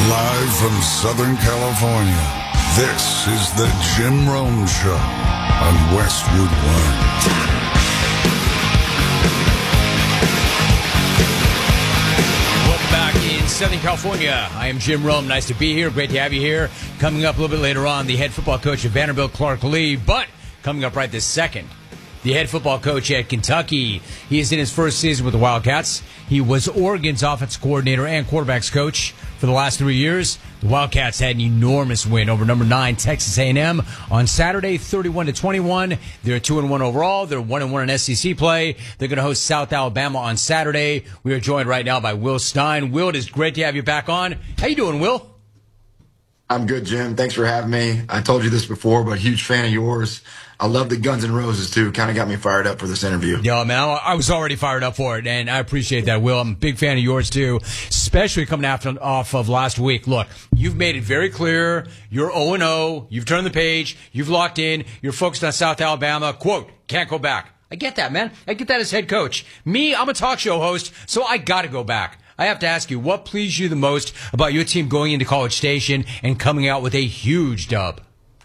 Live from Southern California, this is the Jim Rome Show on Westwood One. Welcome back in Southern California. I am Jim Rome. Nice to be here. Great to have you here. Coming up a little bit later on, the head football coach of Vanderbilt, Clark Lea. But coming up right this second, the head football coach at Kentucky. He is in his first season with the Wildcats. He was Oregon's offensive coordinator and quarterbacks coach for the last 3 years. The Wildcats had an enormous win over number 9 Texas A&M on Saturday, 31-21. They're 2-1 overall. They're 1-1 in SEC play. They're going to host South Alabama on Saturday. We are joined right now by Will Stein. Will, it is great to have you back on. How you doing, Will? I'm good, Jim. Thanks for having me. I told you this before, but huge fan of yours. I love the Guns N' Roses, too. Kind of got me fired up for this interview. Yeah, man, I was already fired up for it, and I appreciate that, Will. I'm a big fan of yours, too, especially coming off of last week. Look, you've made it very clear. You're 0-0. You've turned the page. You've locked in. You're focused on South Alabama. Quote, can't go back. I get that, man. I get that as head coach. Me, I'm a talk show host, so I got to go back. I have to ask you, what pleased you the most about your team going into College Station and coming out with a huge dub?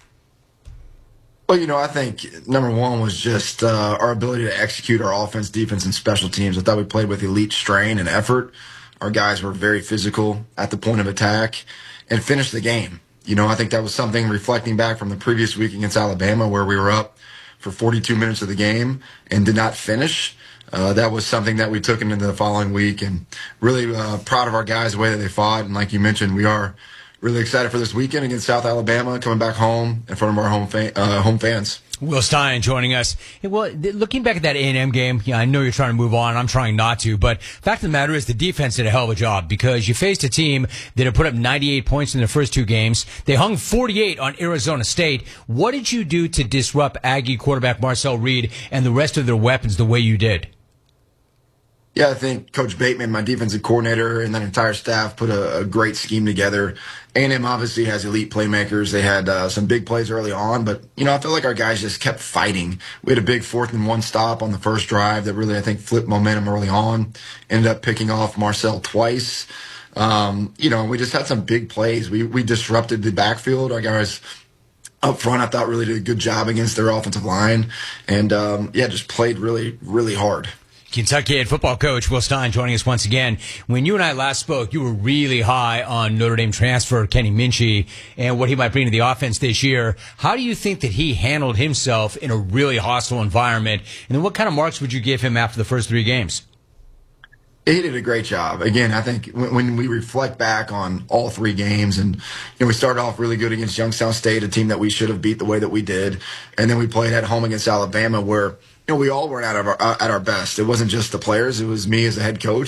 Well, I think number one was just our ability to execute our offense, defense, and special teams. I thought we played with elite strain and effort. Our guys were very physical at the point of attack and finished the game. I think that was something reflecting back from the previous week against Alabama where we were up for 42 minutes of the game and did not finish. That was something that we took into the following week, and really proud of our guys, the way that they fought. And like you mentioned, we are really excited for this weekend against South Alabama, coming back home in front of our home fans. Will Stein joining us. Well, looking back at that A&M game, I know you're trying to move on. I'm trying not to. But fact of the matter is the defense did a hell of a job because you faced a team that had put up 98 points in their first 2 games. They hung 48 on Arizona State. What did you do to disrupt Aggie quarterback Marcel Reed and the rest of their weapons the way you did? Yeah, I think Coach Bateman, my defensive coordinator, and that entire staff put a great scheme together. A&M obviously has elite playmakers. They had some big plays early on, but, I feel like our guys just kept fighting. We had a big 4th and 1 stop on the first drive that really, I think, flipped momentum early on. Ended up picking off Marcel twice. We just had some big plays. We disrupted the backfield. Our guys up front, I thought, really did a good job against their offensive line. And, just played really, really hard. Kentucky head football coach Will Stein joining us once again. When you and I last spoke, you were really high on Notre Dame transfer Kenny Minchey and what he might bring to the offense this year. How do you think that he handled himself in a really hostile environment? And then what kind of marks would you give him after the first 3 games? He did a great job. Again, I think when we reflect back on all 3 games, and we started off really good against Youngstown State, a team that we should have beat the way that we did, and then we played at home against Alabama, where we all weren't at our best. It wasn't just the players; it was me as a head coach.